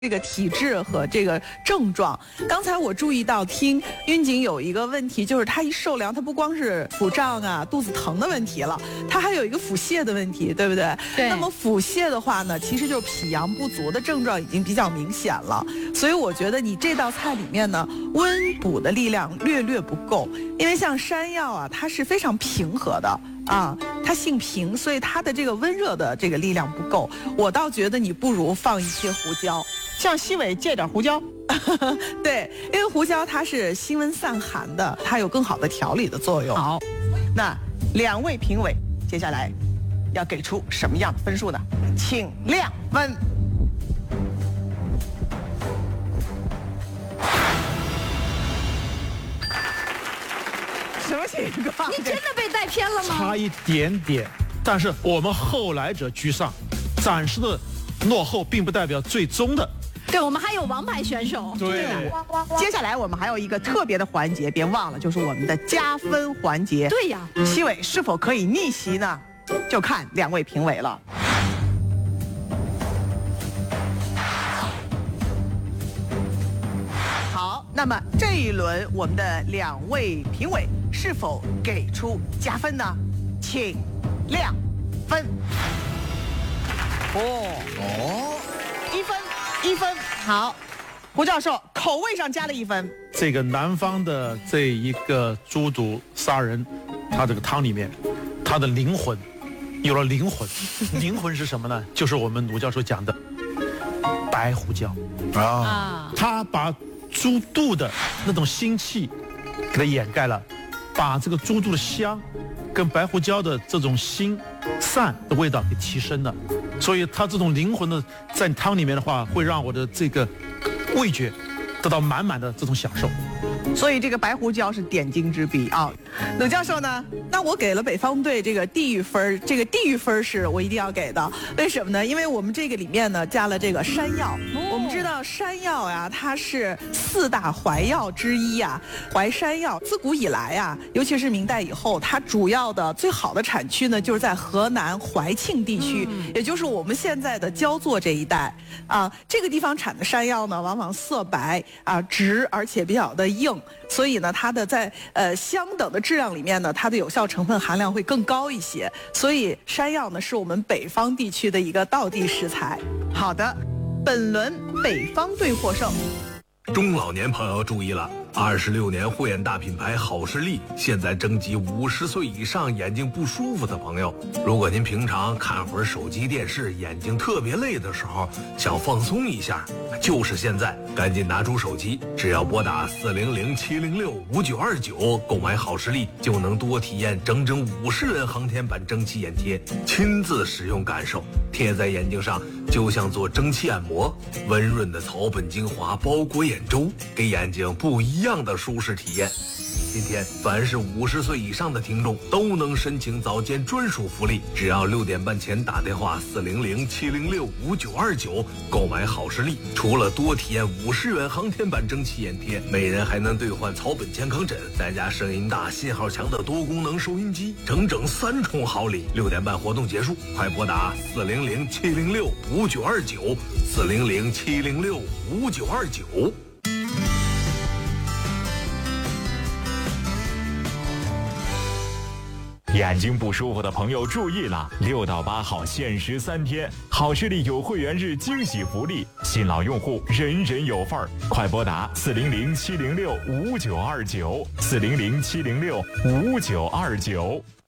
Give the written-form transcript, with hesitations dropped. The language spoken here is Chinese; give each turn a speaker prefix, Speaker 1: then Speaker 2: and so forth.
Speaker 1: 这个体质和这个症状。刚才我注意到听晕景有一个问题，就是他一受凉，他不光是腹胀啊、肚子疼的问题了，他还有一个腹泻的问题，对不对？
Speaker 2: 对。
Speaker 1: 那么腹泻的话呢，其实就是脾阳不足的症状已经比较明显了，所以我觉得你这道菜里面呢，温补的力量略略不够，因为像山药啊，它是非常平和的。啊，它性平，所以它的这个温热的这个力量不够。我倒觉得你不如放一些胡椒，
Speaker 3: 向西伟借点胡椒。
Speaker 1: 对，因为胡椒它是辛温散寒的，它有更好的调理的作用。
Speaker 3: 好，那2位评委接下来要给出什么样的分数呢？请亮分。什么情况？
Speaker 2: 你真的被带偏了吗？
Speaker 4: 差一点点，但是我们后来者居上，暂时的落后并不代表最终的。
Speaker 2: 对，我们还有王牌选手。
Speaker 4: 对，
Speaker 3: 接下来我们还有一个特别的环节，别忘了，就是我们的加分环节。
Speaker 2: 对呀，
Speaker 3: 西伟是否可以逆袭呢？就看2位评委了。好，那么这一轮我们的2位评委是否给出加分呢？请亮分。1分。好，胡教授口味上加了1分。
Speaker 4: 这个南方的这一个猪肚杀人，它这个汤里面，它的灵魂有了灵魂。灵魂是什么呢？就是我们卢教授讲的白胡椒啊，他把猪肚的那种腥气给它掩盖了，把这个猪肚的香跟白胡椒的这种腥散的味道给提升了，所以它这种灵魂的在汤里面的话，会让我的这个味觉得到满满的这种享受。
Speaker 3: 所以这个白胡椒是点睛之笔啊。鲁教授呢？
Speaker 1: 那我给了北方队这个地域分，这个地域分是我一定要给的。为什么呢？因为我们这个里面呢加了这个山药。我们知道山药呀，它是4大怀药之一啊。淮山药自古以来啊，尤其是明代以后，它主要的最好的产区呢，就是在河南怀庆地区，也就是我们现在的焦作这一带啊。这个地方产的山药呢，往往色白啊，直而且比较的硬。所以呢，它的在相等的质量里面呢，它的有效成分含量会更高一些。所以山药呢，是我们北方地区的一个道地食材。
Speaker 3: 好的，本轮北方队获胜。
Speaker 5: 中老年朋友注意了，26年护眼大品牌好视力现在征集50岁以上眼睛不舒服的朋友。如果您平常看会儿手机电视，眼睛特别累的时候，想放松一下，就是现在，赶紧拿出手机，只要拨打400-706-5929购买好视力，就能多体验整整50元航天版蒸汽眼贴，亲自使用感受，贴在眼睛上就像做蒸汽按摩，温润的草本精华包裹眼周，给眼睛不一样的舒适体验。今天凡是50岁以上的听众都能申请早间专属福利，只要6点半前打电话400-706-5929购买好视力，除了多体验50元航天版蒸汽眼贴，每人还能兑换草本健康枕，再加声音大信号强的多功能收音机，整整3重好礼。6点半活动结束，快拨打400-706-5929 400-706-5929。
Speaker 6: 眼睛不舒服的朋友注意了，6到8号限时3天，好视力有会员日惊喜福利，新老用户人人有份儿，快拨打400-706-5929 400-706-5929。